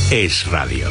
Es Radio.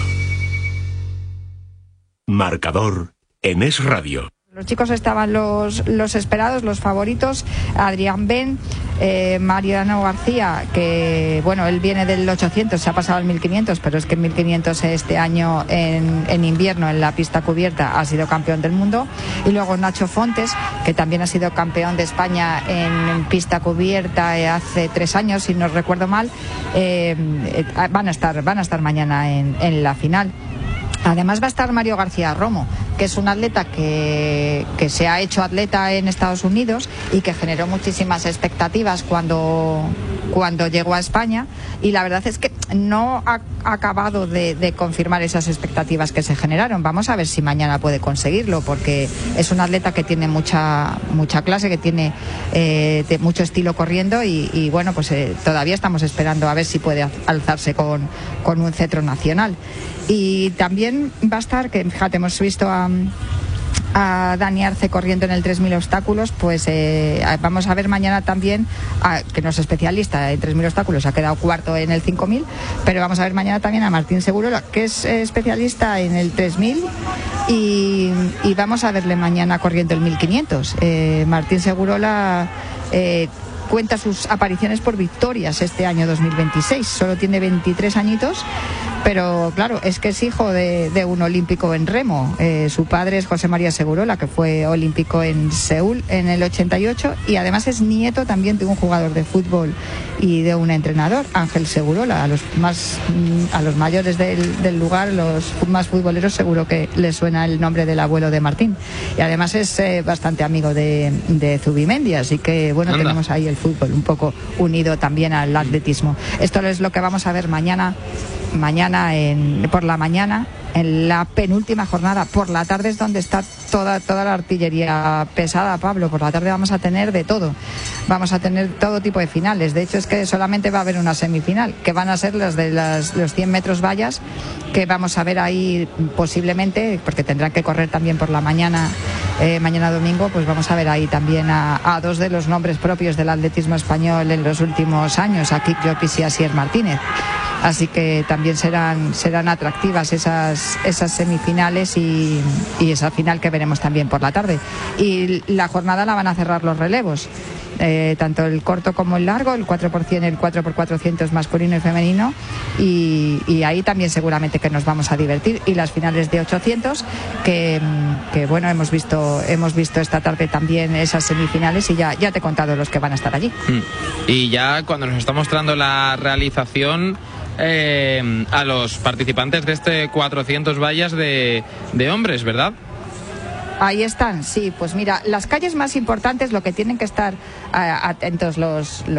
Marcador en Es Radio. Los chicos estaban los esperados, los favoritos: Adrián Ben, Mariano García, que bueno, él viene del 800, se ha pasado al 1500, pero es que en 1500 este año en invierno en la pista cubierta ha sido campeón del mundo. Y luego Nacho Fontes, que también ha sido campeón de España en pista cubierta hace 3 años, si no recuerdo mal. Van a estar mañana en la final. Además va a estar Mario García Romo, que es un atleta que se ha hecho atleta en Estados Unidos y que generó muchísimas expectativas cuando llegó a España, y la verdad es que no ha acabado de confirmar esas expectativas que se generaron. Vamos a ver si mañana puede conseguirlo, porque es un atleta que tiene mucha clase, que tiene mucho estilo corriendo y bueno, pues todavía estamos esperando a ver si puede alzarse con un cetro nacional. Y también va a estar, que fíjate, hemos visto a Dani Arce corriendo en el 3000 obstáculos, pues vamos a ver mañana también, que no es especialista en 3000 obstáculos, ha quedado cuarto en el 5000, pero vamos a ver mañana también a Martín Segurola, que es especialista en el 3000, y vamos a verle mañana corriendo el 1500. Martín Segurola cuenta sus apariciones por victorias este año 2026, solo tiene 23 añitos, pero claro, es que es hijo de un olímpico en remo. Su padre es José María Segurola, que fue olímpico en Seúl en el 88, y además es nieto también de un jugador de fútbol y de un entrenador, Ángel Segurola. A los mayores del lugar, los más futboleros, seguro que les suena el nombre del abuelo de Martín, y además es bastante amigo de Zubimendi, así que bueno, tenemos ahí el fútbol un poco unido también al atletismo. Esto es lo que vamos a ver mañana por la mañana, en la penúltima jornada. Por la tarde es donde está toda la artillería pesada, Pablo. Por la tarde vamos a tener de todo. Vamos a tener todo tipo de finales. De hecho, es que solamente va a haber una semifinal, que van a ser las de los 100 metros vallas, que vamos a ver ahí posiblemente, porque tendrán que correr también por la mañana, mañana domingo, pues vamos a ver ahí también a dos de los nombres propios del atletismo español en los últimos años, a Kik Llopis y a Asier Martínez. Así que también serán atractivas esas semifinales y esa final que veremos también por la tarde. Y la jornada la van a cerrar los relevos, tanto el corto como el largo, el 4%, el 4x400 masculino y femenino, y ahí también seguramente que nos vamos a divertir. Y las finales de 800, que bueno, hemos visto esta tarde también esas semifinales, y ya te he contado los que van a estar allí. Y ya cuando nos está mostrando la realización, a los participantes de este 400 vallas de hombres, ¿verdad? Ahí están, sí, pues mira, las calles más importantes, lo que tienen que estar atentos los